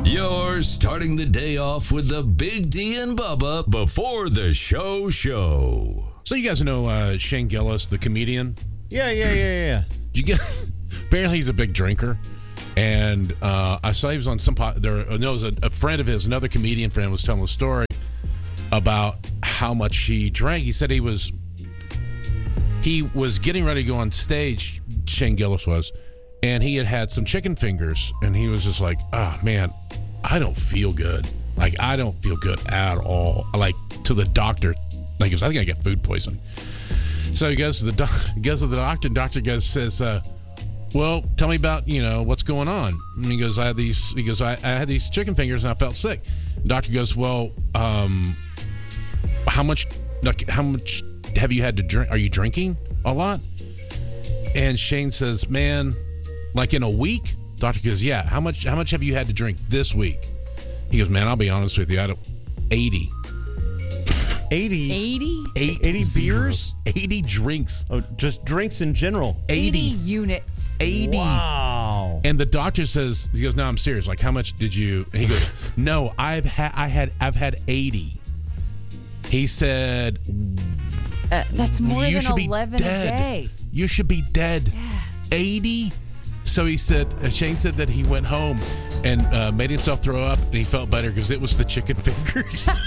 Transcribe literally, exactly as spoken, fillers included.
You're starting the day off with the Big D and Bubba before the show show. So you guys know uh, Shane Gillis, the comedian? Yeah, yeah, yeah, yeah. Did you get? Apparently, he's a big drinker, and uh, I saw he was on some. Po- there, no, was a, a friend of his, another comedian friend, was telling a story about how much he drank. He said he was he was getting ready to go on stage. Shane Gillis was, and he had had some chicken fingers, and he was just like, "Oh man, I don't feel good. Like I don't feel good at all. Like to the doctor, like I think I got food poisoning." So he goes to the doc- he goes to the doctor, and doctor goes says, uh, "Well, tell me about you know what's going on." And he goes, "I had these." He goes, "I, I had these chicken fingers, and I felt sick." The doctor goes, "Well, um, how much? Like, how much have you had to drink? Are you drinking a lot?" And Shane says, "Man, like in a week." Doctor goes, "Yeah. How much? How much have you had to drink this week?" He goes, "Man, I'll be honest with you. I don't. eighty. eighty? eighty? Eight eighty beers? eighty drinks. Oh, just drinks in general. eighty. units. eighty. Wow. And the doctor says, he goes, "No, I'm serious. Like, how much did you?" And he goes, "No, I've had, I had, I've had eighty." He said, Uh, that's more "You than should be eleven a dead. day. You should be dead." Yeah. eighty. So he said, uh, Shane said that he went home and uh, made himself throw up, and he felt better because it was the chicken fingers.